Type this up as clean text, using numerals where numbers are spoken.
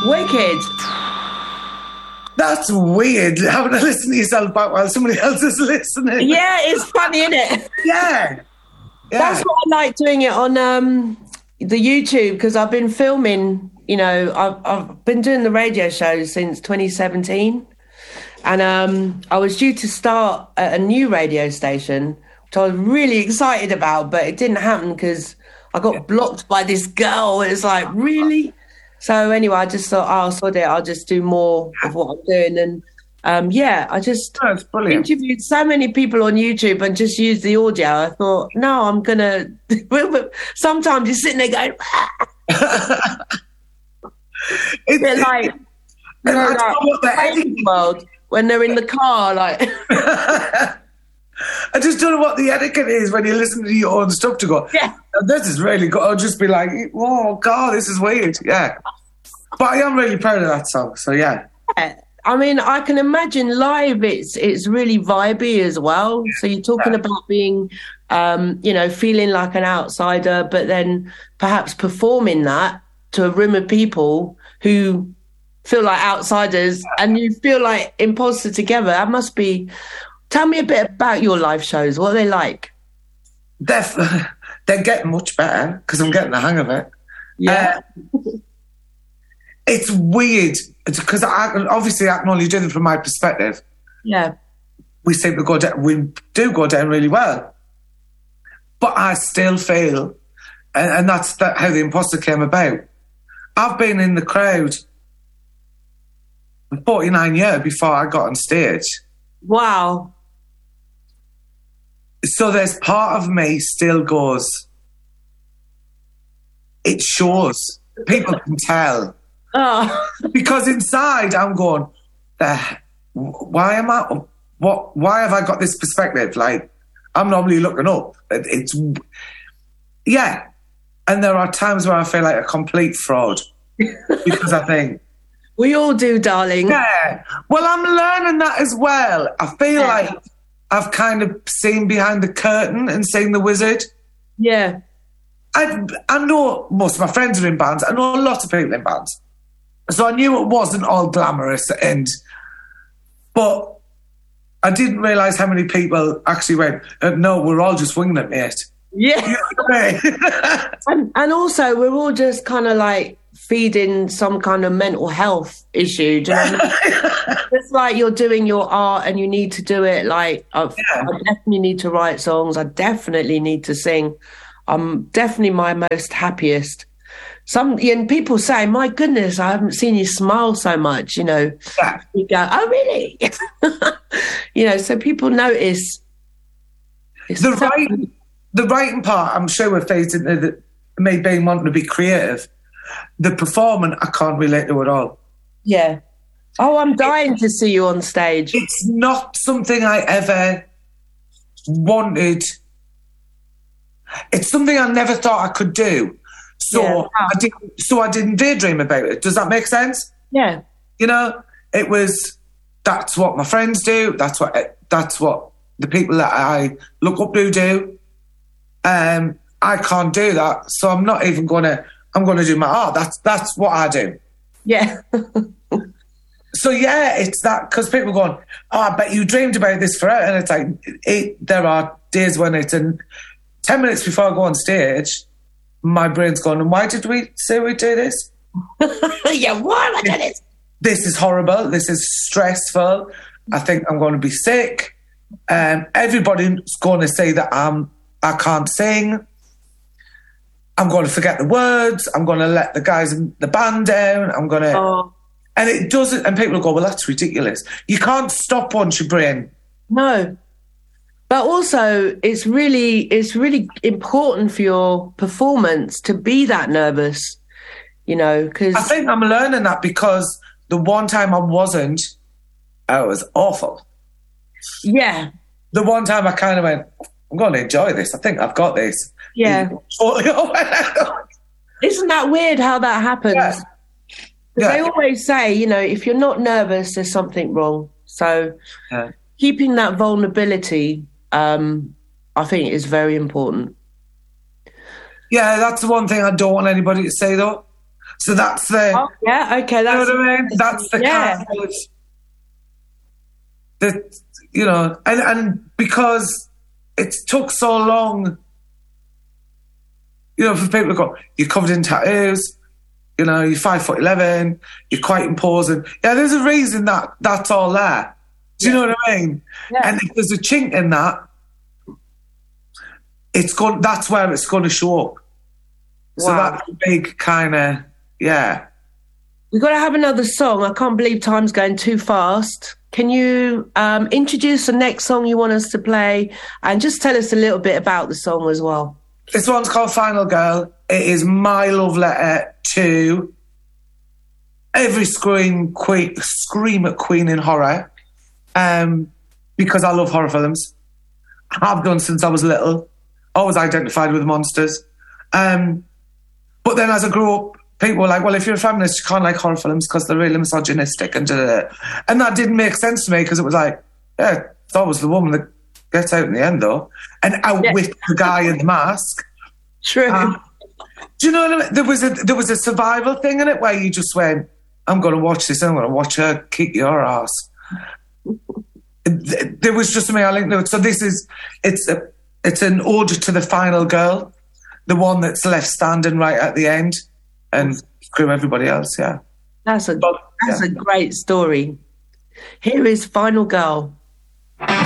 Wicked. That's weird, having to listen to yourself back while somebody else is listening. Yeah, it's funny, isn't it? Yeah. That's what I like doing it on the YouTube, because I've been filming, you know, I've been doing the radio show since 2017. And I was due to start at a new radio station, which I was really excited about, but it didn't happen because I got blocked by this girl. It was like, really? So anyway, I just thought, oh, sod it, I'll just do more of what I'm doing. And I just interviewed so many people on YouTube and just used the audio. I thought, no, I'm going to... Sometimes you're sitting there going... it's like... the world when they're in the car, like... I just don't know what the etiquette is when you listen to your own stuff to go, this is really good. I'll just be like, oh, God, this is weird. Yeah. But I am really proud of that song, so yeah. I mean, I can imagine live it's really vibey as well. So you're talking about being, feeling like an outsider, but then perhaps performing that to a room of people who feel like outsiders and you feel like imposters together. That must be... Tell me a bit about your live shows. What are they like? They're getting much better because I'm getting the hang of it. Yeah. It's weird because I can only do them from my perspective. Yeah. We seem to go down, we do go down really well. But I still feel, and that's how the imposter came about. I've been in the crowd for 49 years before I got on stage. Wow. So there's part of me still goes, it shows. People can tell. Oh. Because inside I'm going, why have I got this perspective? Like, I'm normally looking up. And there are times where I feel like a complete fraud because I think, we all do, darling. Yeah. Well, I'm learning that as well. I feel like I've kind of seen behind the curtain and seen the wizard. Yeah. I know most of my friends are in bands. I know a lot of people in bands. So I knew it wasn't all glamorous, but I didn't realise how many people actually went, no, we're all just winging it, mate. Yeah. You know what I mean? and also, we're all just kind of like feeding some kind of mental health issue. Do you know what I mean? It's like you're doing your art and you need to do it. Like, I definitely need to write songs. I definitely need to sing. I'm definitely my most happiest. And people say, my goodness, I haven't seen you smile so much, you know. Yeah. You go, oh, really? You know, so people notice. The writing part, I'm sure we're facing me being wanting to be creative. The performing, I can't relate to at all. Yeah. Oh, I'm dying to see you on stage. It's not something I ever wanted. It's something I never thought I could do. So I didn't daydream about it. Does that make sense? Yeah. You know, that's what my friends do. That's what the people that I look up to do. I can't do that. So I'm not even I'm going to do my art. That's what I do. Yeah. So yeah, it's that, because people are going, oh, I bet you dreamed about this forever. And it's like, there are days when it's 10 minutes before I go on stage, my brain's going, and why did we say we'd do this? Yeah, why am I doing this? This is horrible. This is stressful. I think I'm going to be sick. Everybody's going to say that I can't sing. I'm going to forget the words. I'm going to let the guys in the band down. I'm going to... Oh. And it doesn't... And people go, well, that's ridiculous. You can't stop once your brain... No. But also, it's really important for your performance to be that nervous, you know, because... I think I'm learning that, because the one time I wasn't, I was awful. Yeah. The one time I kind of went, I'm going to enjoy this. I think I've got this. Yeah. Isn't that weird how that happens? Yeah. They always say, you know, if you're not nervous, there's something wrong. So keeping that vulnerability, I think, is very important. Yeah, that's the one thing I don't want anybody to say, though. So that's the. Oh, yeah, okay. You know That's what I mean? That's the kind of the, you know, and because it took so long, you know, for people to go, you're covered in tattoos, you know, you're 5'11", you're quite imposing. Yeah, there's a reason that that's all there. Do you know what I mean? Yeah. And if there's a chink in that, that's where it's going to show up. So that's a big kind of, yeah. We've got to have another song. I can't believe time's going too fast. Can you introduce the next song you want us to play and just tell us a little bit about the song as well? This one's called Final Girl. It is my love letter to every scream at Queen in horror, because I love horror films. I have done since I was little. Always identified with monsters. But then as I grew up, people were like, well, if you're a feminist, you can't like horror films because they're really misogynistic. And that didn't make sense to me because it was like, yeah, it's always the woman that gets out in the end, though. And outwit the guy in the mask. True. Do you know what I mean? There was a survival thing in it where you just went, I'm going to watch this and I'm going to watch her kick your ass. There was just something I linked to it. So it's an ode to the final girl, the one that's left standing right at the end and screw everybody else, yeah. That's a great story. Here is Final Girl.